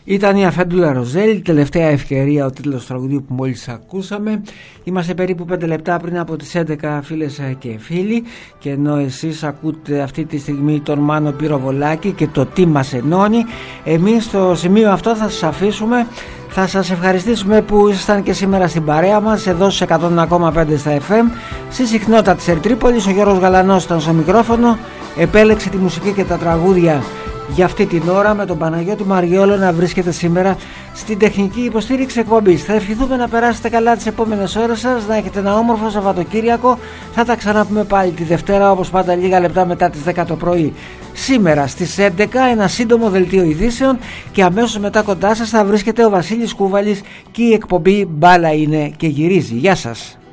Ήταν η Αφέντουλα Ροζέλη, τελευταία ευκαιρία, ο τίτλος του τραγουδίου που μόλις ακούσαμε. Είμαστε περίπου 5 λεπτά πριν από τις 11, φίλες και φίλοι, και ενώ εσείς ακούτε αυτή τη στιγμή τον Μάνο Πυροβολάκη και το τι μας ενώνει, εμείς στο σημείο αυτό θα σας αφήσουμε. Θα σας ευχαριστήσουμε που ήσασταν και σήμερα στην παρέα μας εδώ στους 101,5 στα FM. Στη συχνότητα της Ερτρίπολης ο Γιώργος Γαλανός ήταν στο μικρόφωνο, επέλεξε τη μουσική και τα τραγούδια για αυτή την ώρα, με τον Παναγιώτη Μαριόλο να βρίσκεται σήμερα στην τεχνική υποστήριξη εκπομπής. Θα ευχηθούμε να περάσετε καλά τις επόμενες ώρες σας, να έχετε ένα όμορφο Σαββατοκύριακο. Θα τα ξαναπούμε πάλι τη Δευτέρα, όπως πάντα λίγα λεπτά μετά τις 10 το πρωί. Σήμερα στις 11 ένα σύντομο δελτίο ειδήσεων και αμέσως μετά κοντά σας θα βρίσκεται ο Βασίλης Κούβαλης και η εκπομπή Μπάλα είναι και γυρίζει. Γεια σας.